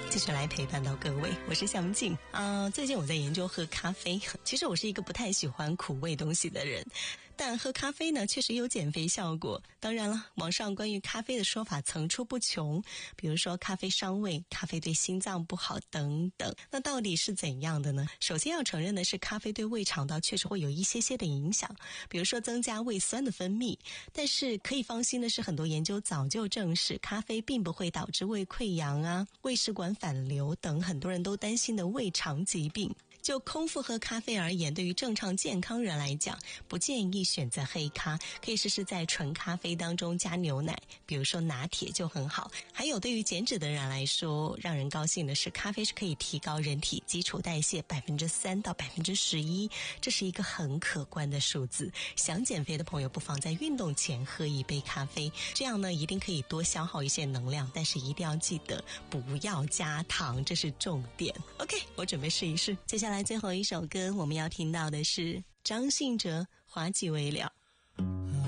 继续来陪伴到各位，我是向静。最近我在研究喝咖啡，其实我是一个不太喜欢苦味东西的人，但喝咖啡呢确实有减肥效果。当然了，网上关于咖啡的说法层出不穷，比如说咖啡伤胃，咖啡对心脏不好等等。那到底是怎样的呢？首先要承认的是，咖啡对胃肠道确实会有一些的影响，比如说增加胃酸的分泌。但是可以放心的是，很多研究早就证实，咖啡并不会导致胃溃疡啊、胃食管反流等很多人都担心的胃肠疾病。就空腹喝咖啡而言，对于正常健康人来讲，不建议选择黑咖，可以试试在纯咖啡当中加牛奶，比如说拿铁就很好。还有对于减脂的人来说，让人高兴的是，咖啡是可以提高人体基础代谢3%到11%，这是一个很可观的数字。想减肥的朋友不妨在运动前喝一杯咖啡，这样呢一定可以多消耗一些能量，但是一定要记得不要加糖，这是重点。 OK， 我准备试一试。接下来最后一首歌我们要听到的是张信哲《花季未了》。